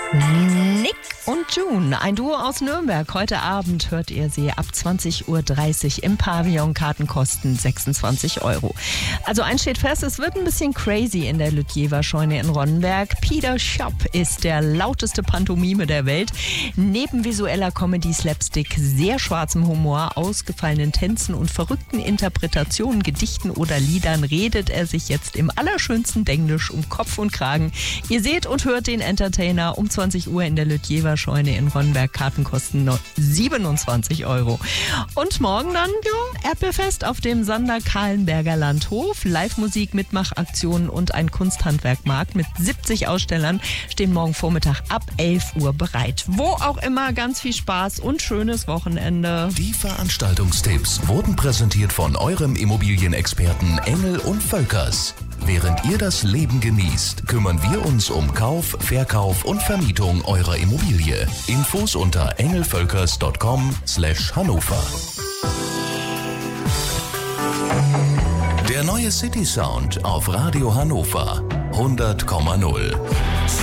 Nick und June, ein Duo aus Nürnberg. Heute Abend hört ihr sie ab 20.30 Uhr im Pavillon. Karten kosten 26 €. Also eins steht fest, es wird ein bisschen crazy in der Lütjewa-Scheune in Ronnenberg. Peter Schopp ist der lauteste Pantomime der Welt. Neben visueller Comedy, Slapstick, sehr schwarzem Humor, ausgefallenen Tänzen und verrückten Interpretationen, Gedichten oder Liedern redet er sich jetzt im allerschönsten Denglisch um Kopf und Kragen. Ihr seht und hört den Entertainer um 20 Uhr in der Lütjewa-Scheune in Ronnenberg. Karten kosten noch 27 €. Und morgen dann, Erdbeerfest auf dem Sander-Kahlenberger Landhof. Live-Musik, Mitmachaktionen und ein Kunsthandwerkmarkt mit 70 Ausstellern stehen morgen Vormittag ab 11 Uhr bereit. Wo auch immer, ganz viel Spaß und schönes Wochenende. Die Veranstaltungstipps wurden präsentiert von eurem Immobilienexperten Engel und Völkers. Während ihr das Leben genießt, kümmern wir uns um Kauf, Verkauf und Vermietung eurer Immobilie. Infos unter engelvölkers.com/Hannover. Der neue City Sound auf Radio Hannover 100,0.